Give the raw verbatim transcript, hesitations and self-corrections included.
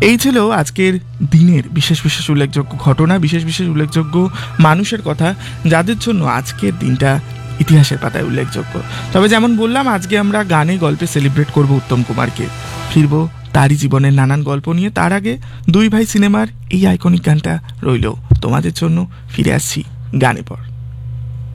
এই ছিল আজকের দিনের বিশেষ বিশেষ উল্লেখযোগ্য ঘটনা, বিশেষ বিশেষ উল্লেখযোগ্য মানুষের কথা, যাদের জন্য আজকের দিনটা ইতিহাসের পাতায় উল্লেখযোগ্য। তবে যেমন বললাম, আজকে আমরা গানে গল্পে সেলিব্রেট করব উত্তম কুমারকে, ফিরবো তারই জীবনের নানান গল্প নিয়ে। তার আগে দুই ভাই সিনেমার এই আইকনিক গানটা রইল তোমাদের জন্য। ফিরে আসছি গানে পর।